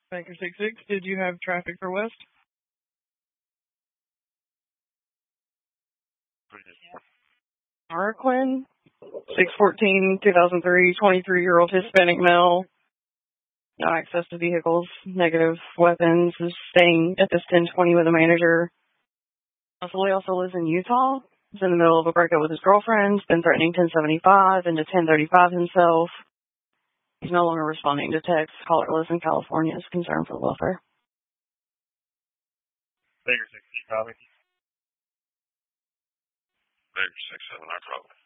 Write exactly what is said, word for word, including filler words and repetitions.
Banker six six, did you have traffic for West? Araquin, six fourteen, two thousand three, twenty-three-year-old Hispanic male. No access to vehicles, negative weapons, is staying at this ten twenty with a manager. Also, he also lives in Utah. He's in the middle of a breakup with his girlfriend. He's been threatening ten seventy-five and to ten thirty-five himself. He's no longer responding to texts. Caller lives in California. Is concerned for welfare. Baker six, copy. Baker six seven, I copy.